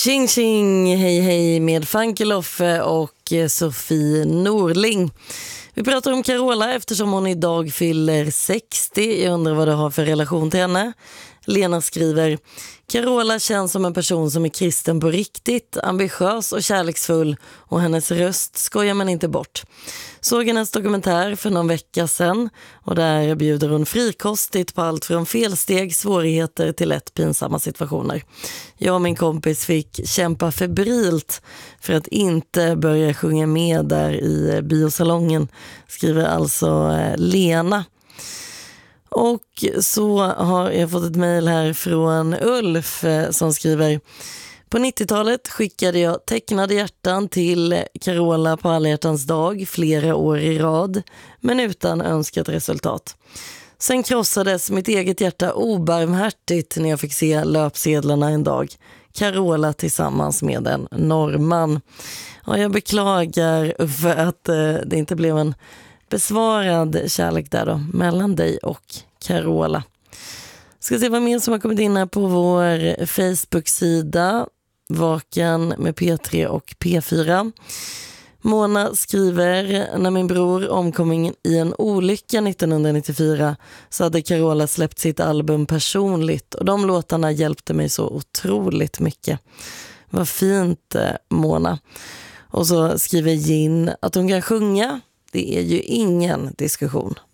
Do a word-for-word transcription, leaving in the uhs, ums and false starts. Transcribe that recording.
Tjing tjing, hej hej med Funky Loffe och Sofie Norling. Vi pratar om Carola eftersom hon idag fyller sextio. Jag undrar vad du har för relation till henne. Lena skriver: Carola känns som en person som är kristen på riktigt, ambitiös och kärleksfull, och hennes röst skojar man inte bort. Såg hennes dokumentär för någon vecka sedan och där bjuder hon frikostigt på allt från felsteg, svårigheter till lätt pinsamma situationer. Jag och min kompis fick kämpa febrilt för att inte börja sjunga med där i biosalongen, skriver alltså Lena. Och så har jag fått ett mejl här från Ulf som skriver: på nittiotalet skickade jag tecknade hjärtan till Carola på alla hjärtans dag flera år i rad, men utan önskat resultat. Sen krossades mitt eget hjärta obarmhärtigt när jag fick se löpsedlarna en dag. Carola tillsammans med en norrman. Och jag beklagar för att eh, det inte blev en besvarad kärlek där då, mellan dig och Carola. Ska se vad mer som har kommit in här på vår Facebook-sida Vaken med P tre och P fyra. Mona skriver: när min bror omkom i en olycka nittonhundranittiofyra så hade Carola släppt sitt album Personligt, och de låtarna hjälpte mig så otroligt mycket. Vad fint, Mona. Och så skriver Gin att hon kan sjunga. Det är ju ingen diskussion.